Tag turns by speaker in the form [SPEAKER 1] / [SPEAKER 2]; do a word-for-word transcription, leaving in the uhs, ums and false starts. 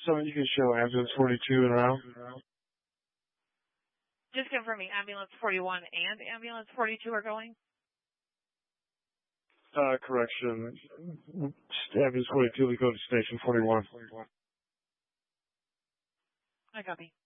[SPEAKER 1] So you can show ambulance forty-two and around.
[SPEAKER 2] Just confirming, ambulance forty-one and ambulance forty-two are going?
[SPEAKER 1] Uh, correction. Ambulance forty-two, we go to station forty-one.
[SPEAKER 2] I copy.